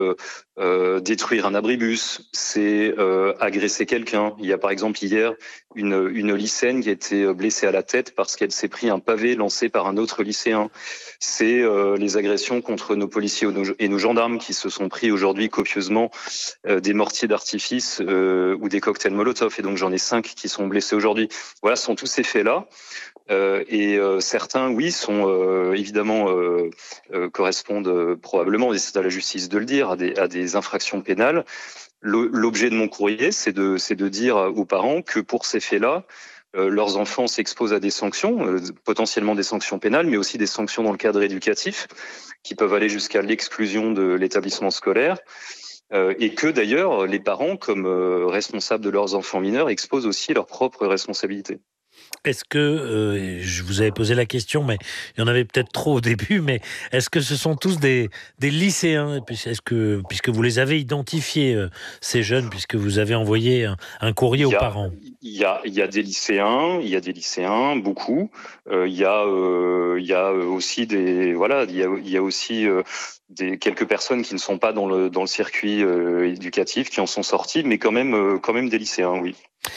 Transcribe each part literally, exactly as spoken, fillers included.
euh, euh, détruire un abribus, c'est euh, agresser quelqu'un. Il y a par exemple hier une, une lycéenne qui a été blessée à la tête parce qu'elle s'est pris un pavé lancé par un autre lycéen. C'est euh, les agressions contre nos policiers et nos gendarmes qui se sont pris aujourd'hui copieusement euh, des mortiers d'artifice euh, ou des cocktails Molotov. Et donc j'en ai cinq qui sont blessés aujourd'hui. Voilà, ce sont tous ces faits-là. Euh, et euh, certains, oui, sont euh, évidemment euh, euh, correspondent euh, probablement, et c'est à la justice de le dire, à des, à des infractions pénales. Le, l'objet de mon courrier, c'est de, c'est de dire aux parents que pour ces faits-là, euh, leurs enfants s'exposent à des sanctions, euh, potentiellement des sanctions pénales, mais aussi des sanctions dans le cadre éducatif, qui peuvent aller jusqu'à l'exclusion de l'établissement scolaire. Euh, et que d'ailleurs, les parents, comme euh, responsables de leurs enfants mineurs, exposent aussi leurs propres responsabilités. Est-ce que, euh, je vous avais posé la question, mais il y en avait peut-être trop au début, mais est-ce que ce sont tous des, des lycéens, est-ce que, puisque vous les avez identifiés, euh, ces jeunes, puisque vous avez envoyé un, un courrier aux a, parents? Il y a, il y a des lycéens, il y a des lycéens, beaucoup. Euh, il y a, euh, il y a aussi des, voilà, il y a, il y a aussi euh, des quelques personnes qui ne sont pas dans le dans le circuit euh, éducatif, qui en sont sorties, mais quand même, euh, quand même des lycéens, oui.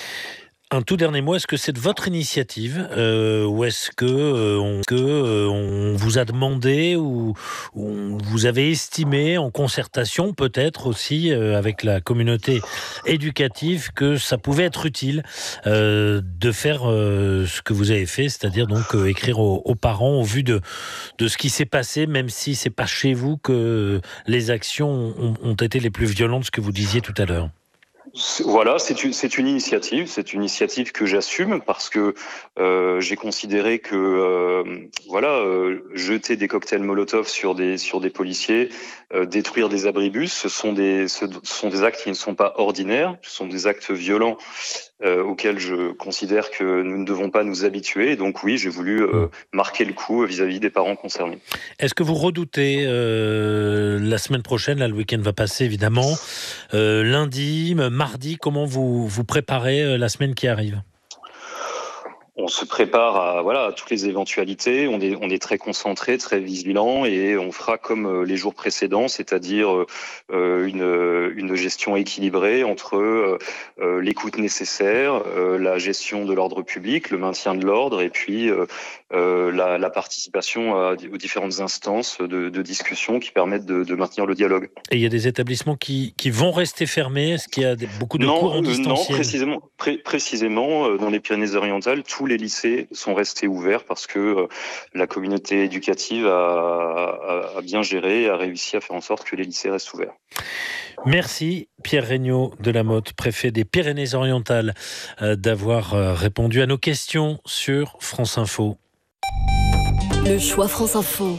Un tout dernier mot, est-ce que c'est de votre initiative euh, ou est-ce que, euh, on, que euh, on vous a demandé ou, ou vous avez estimé en concertation peut-être aussi euh, avec la communauté éducative que ça pouvait être utile euh, de faire euh, ce que vous avez fait, c'est-à-dire donc euh, écrire aux, aux parents au vu de, de ce qui s'est passé, même si c'est pas chez vous que les actions ont, ont été les plus violentes, ce que vous disiez tout à l'heure? Voilà, c'est une, c'est une initiative, c'est une initiative que j'assume parce que euh, j'ai considéré que euh, voilà, euh, jeter des cocktails Molotov sur des sur des policiers, euh, détruire des abribus, ce sont des ce sont des actes qui ne sont pas ordinaires, ce sont des actes violents euh, auxquels je considère que nous ne devons pas nous habituer. Et donc oui, j'ai voulu euh, marquer le coup vis-à-vis des parents concernés. Est-ce que vous redoutez euh, la semaine prochaine, là le week-end va passer évidemment, euh, lundi, mardi, comment vous vous préparez euh, la semaine qui arrive? On se prépare à voilà à toutes les éventualités. On est on est très concentré, très vigilant, et on fera comme les jours précédents, c'est-à-dire euh, une une gestion équilibrée entre euh, l'écoute nécessaire, euh, la gestion de l'ordre public, le maintien de l'ordre, et puis euh, euh, la, la participation à, aux différentes instances de, de discussion qui permettent de, de maintenir le dialogue. Et il y a des établissements qui qui vont rester fermés? Est-ce qu'il y a des, beaucoup de non, cours en euh, distanciel? Non, précisément, pré- précisément euh, dans les Pyrénées-Orientales, tous les lycées sont restés ouverts parce que euh, la communauté éducative a, a, a bien géré et a réussi à faire en sorte que les lycées restent ouverts. Merci Pierre Regnault de la Motte, préfet des Pyrénées-Orientales, euh, d'avoir euh, répondu à nos questions sur France Info. Le choix France Info.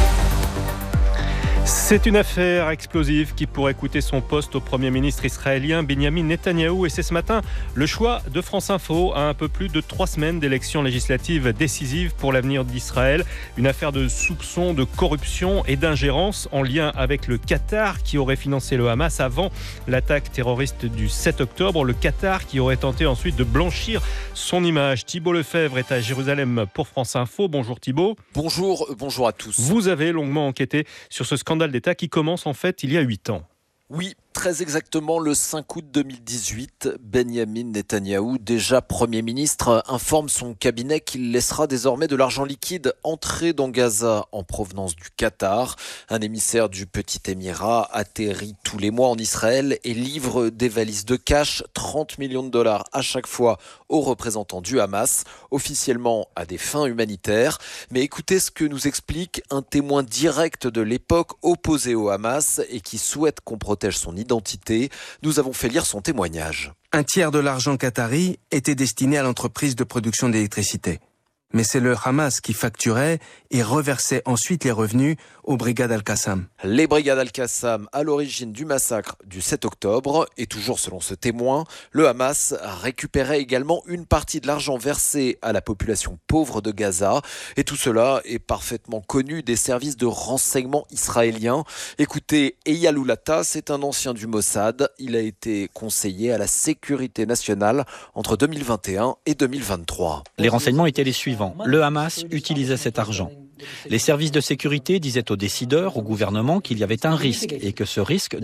C'est une affaire explosive qui pourrait coûter son poste au Premier ministre israélien Benjamin Netanyahou. Et c'est ce matin le choix de France Info à un peu plus de trois semaines d'élections législatives décisives pour l'avenir d'Israël. Une affaire de soupçons de corruption et d'ingérence en lien avec le Qatar qui aurait financé le Hamas avant l'attaque terroriste du sept octobre. Le Qatar qui aurait tenté ensuite de blanchir son image. Thibault Lefebvre est à Jérusalem pour France Info. Bonjour Thibault. Bonjour, bonjour à tous. Vous avez longuement enquêté sur ce scandale d'État qui commence en fait il y a huit ans. Oui, très exactement le cinq août deux mille dix-huit, Benjamin Netanyahou, déjà Premier ministre, informe son cabinet qu'il laissera désormais de l'argent liquide entrer dans Gaza en provenance du Qatar. Un émissaire du Petit Émirat atterrit tous les mois en Israël et livre des valises de cash, trente millions de dollars à chaque fois aux représentants du Hamas, officiellement à des fins humanitaires. Mais écoutez ce que nous explique un témoin direct de l'époque opposé au Hamas et qui souhaite qu'on protège son identité. Nous avons fait lire son témoignage. Un tiers de l'argent qatari était destiné à l'entreprise de production d'électricité. Mais c'est le Hamas qui facturait et reversait ensuite les revenus aux brigades Al-Qassam. Les brigades Al-Qassam à l'origine du massacre du sept octobre. Et toujours selon ce témoin, le Hamas récupérait également une partie de l'argent versé à la population pauvre de Gaza. Et tout cela est parfaitement connu des services de renseignement israéliens. Écoutez, Eyal Oulata, c'est un ancien du Mossad. Il a été conseiller à la sécurité nationale entre deux mille vingt et un et deux mille vingt-trois. Les renseignements étaient les suivants. Le Hamas utilisait cet argent. Les services de sécurité disaient aux décideurs, au gouvernement, qu'il y avait un risque et que ce risque